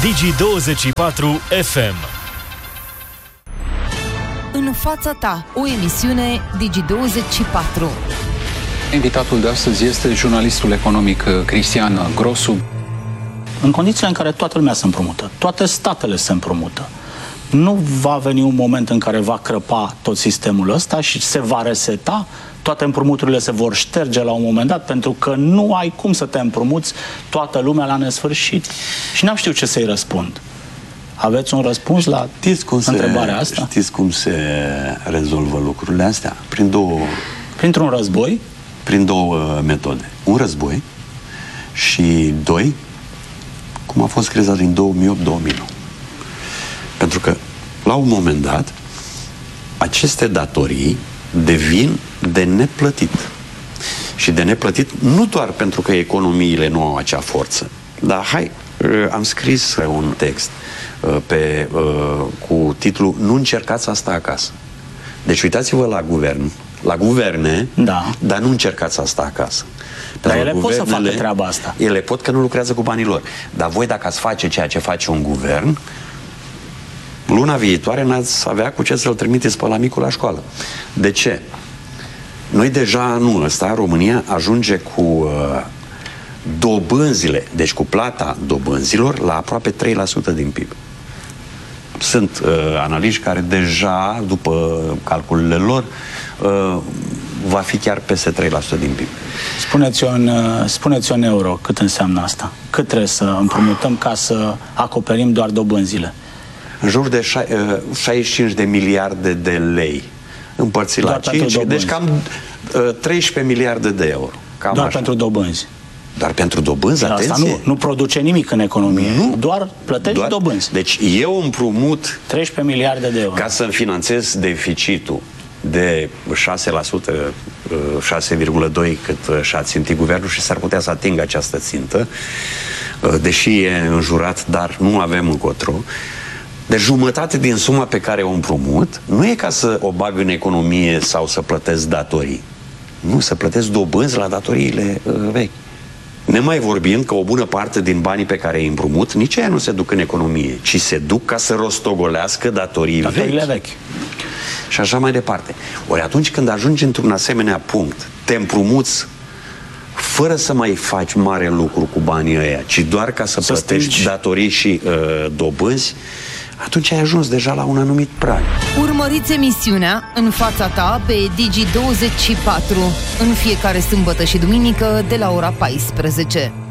Digi24 FM. În fața ta, o emisiune Digi24. Invitatul de astăzi este jurnalistul economic Cristian Grosu. În condițiile în care toată lumea se împrumută, toate statele se împrumută, nu va veni un moment în care va crăpa tot sistemul ăsta și se va reseta, toate împrumuturile se vor șterge la un moment dat, pentru că nu ai cum să te împrumuți toată lumea la nesfârșit. Și n-am știut ce să-i răspund. Aveți un răspuns la întrebarea asta? Știți cum se rezolvă lucrurile astea? Printr-un război? Prin două metode. Un război și doi, cum a fost criza din 2008-2009. Pentru că, la un moment dat, aceste datorii devin de neplătit. Și de neplătit nu doar pentru că economiile nu au acea forță. Dar am scris un text cu titlul "Nu încercați asta acasă". Deci uitați-vă la guverne, da, dar nu încercați asta acasă. Dar ele pot să facă treaba asta. Ele pot, că nu lucrează cu banii lor. Dar voi, dacă ați face ceea ce face un guvern, luna viitoare n-ați avea cu ce să-l trimiteți pe la micul la școală. De ce? Noi deja anul ăsta, România ajunge cu dobânzile, deci cu plata dobânzilor, la aproape 3% din PIB. Sunt analiști care deja, după calculele lor, va fi chiar peste 3% din PIB. Spuneți-o în euro, cât înseamnă asta? Cât trebuie să împrumutăm ca să acoperim doar dobânzile? În jur de 65 de miliarde de lei împărțit la 5, deci cam 13 miliarde de euro. Cam doar așa. Pentru dobânzi. Doar pentru dobânzi, atenție. Asta nu produce nimic în economie. Nu. Doar plătești dobânzi. Deci eu împrumut 13 miliarde de euro. Ca să-mi finanțez deficitul de 6%, 6,2% cât și-a țintit guvernul, și s-ar putea să atingă această țintă, deși e înjurat, dar nu avem încotro. Deci jumătate din suma pe care o împrumut nu e ca să o bag în economie sau să plătesc datorii. Nu, să plătesc dobânzi la datoriile vechi. Nemai vorbind că o bună parte din banii pe care îi împrumut, nici aia nu se duc în economie, ci se duc ca să rostogolească datoriile vechi. Și așa mai departe. Ori atunci când ajungi într-un asemenea punct, te împrumuți fără să mai faci mare lucru cu banii ăia, ci doar ca să plătești datorii și dobânzi, atunci ai ajuns deja la un anumit prag. Urmăriți emisiunea În fața ta pe Digi24 în fiecare sâmbătă și duminică de la ora 14.